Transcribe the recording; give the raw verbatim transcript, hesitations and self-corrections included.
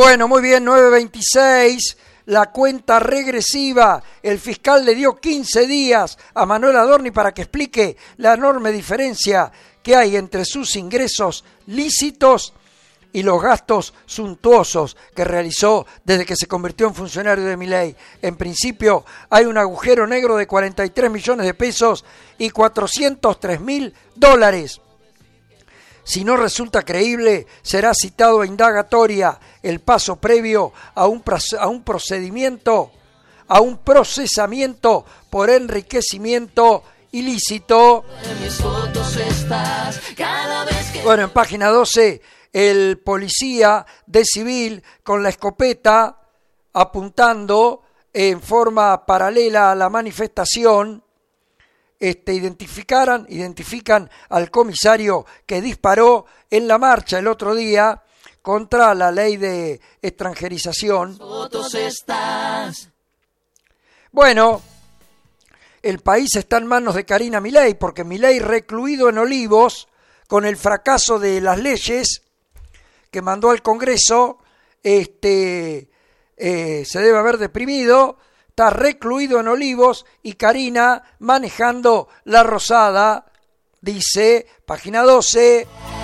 Bueno, muy bien, nueve veintiséis, la cuenta regresiva. El fiscal le dio quince días a Manuel Adorni para que explique la enorme diferencia que hay entre sus ingresos lícitos y los gastos suntuosos que realizó desde que se convirtió en funcionario de Milei. En principio, hay un agujero negro de cuarenta y tres millones de pesos y cuatrocientos tres mil dólares. Si no resulta creíble, será citado a indagatoria, el paso previo a un, a un procedimiento, a un procesamiento por enriquecimiento ilícito. Bueno, en página doce, el policía de civil con la escopeta apuntando en forma paralela a la manifestación, Este, identificaran, identifican al comisario que disparó en la marcha el otro día contra la ley de extranjerización. Bueno, el país está en manos de Karina Milei, porque Milei, recluido en Olivos con el fracaso de las leyes que mandó al Congreso, este, eh, se debe haber deprimido. Está recluido en Olivos y Karina manejando la Rosada, dice página doce.